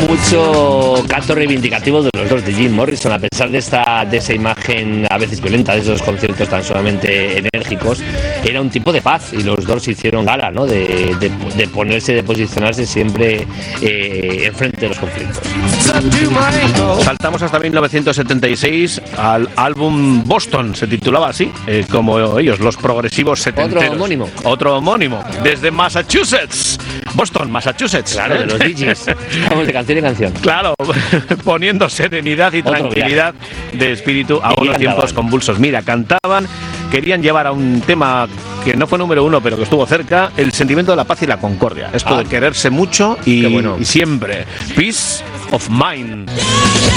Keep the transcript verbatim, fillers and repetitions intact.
mucho canto reivindicativo de los dos de Jim Morrison, a pesar de esta de esa imagen a veces violenta, de esos conciertos tan sumamente enérgicos. Era un tipo de paz y los dos hicieron gala, ¿no? de, de, de ponerse, de posicionarse siempre eh, enfrente de los conflictos. Saltamos hasta mil novecientos setenta y seis al álbum Boston, se titulaba así, eh, como ellos, los progresivos setenteros. Otro homónimo. Otro homónimo, desde Massachusetts. Boston, Massachusetts. Claro, de los Bee Gees. Estamos de canción en canción. Claro, poniendo serenidad y Otro tranquilidad viaje de espíritu a y unos cantaban. tiempos convulsos. Mira, cantaban, querían llevar a un tema que no fue número uno, pero que estuvo cerca, el sentimiento de la paz y la concordia. Esto Ah. de quererse mucho y, Qué bueno. y siempre. Peace of mind.